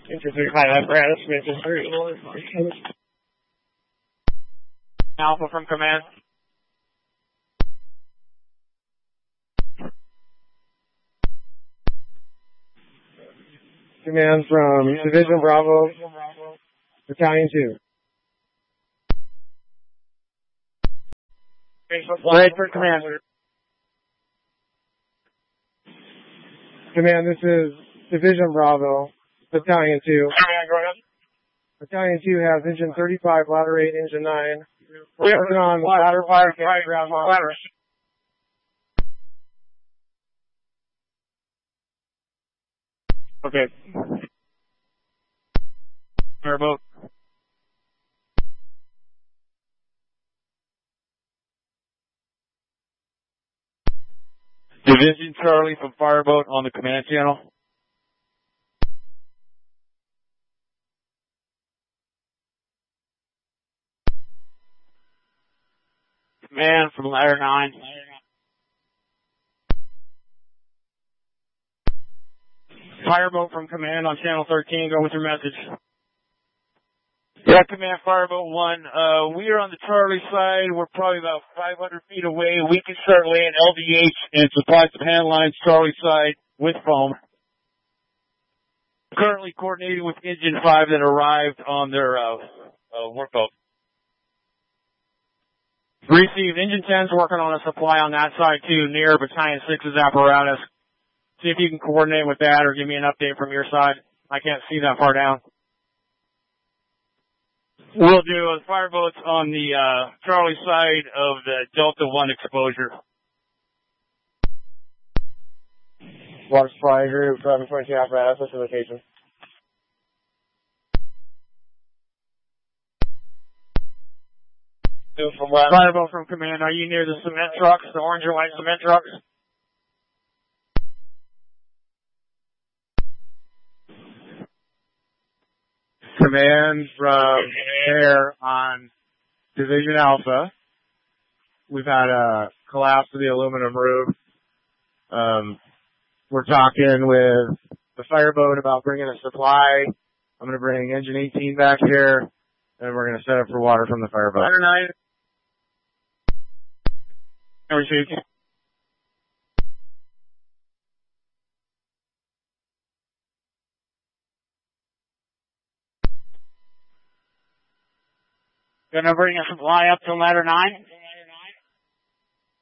Engine 35 apparatus, engine 3. Alpha from command. Command from Division Bravo, Battalion 2. Right for command. Command, this is Division Bravo, Battalion 2. Command, go ahead. Battalion 2 has engine 35, ladder 8, engine 9. We're Working on ladder 5, ladder. Okay. Fireboat. Division Charlie from Fireboat on the command channel. Command from ladder 9. Fireboat from command on channel 13. Go with your message. Yeah, command Fireboat 1. We are on the Charlie side. We're probably about 500 feet away. We can start laying LVH and supply some hand lines Charlie side with foam. Currently coordinating with Engine 5 that arrived on their workboat. Received. Engine 10's working on a supply on that side too, near Battalion 6's apparatus. See if you can coordinate with that or give me an update from your side. I can't see that far down. We'll do fireboats on the Charlie side of the Delta 1 exposure. Water supply group, 722 apparatus, what's the location? Fireboat from command, are you near the cement trucks, the orange and white cement trucks? Command from air on Division Alpha. We've had a collapse of the aluminum roof. We're talking with the fireboat about bringing a supply. I'm going to bring engine 18 back here, and we're going to set up for water from the fireboat. Ladder 9. Received. Gonna bring a supply up to ladder 9.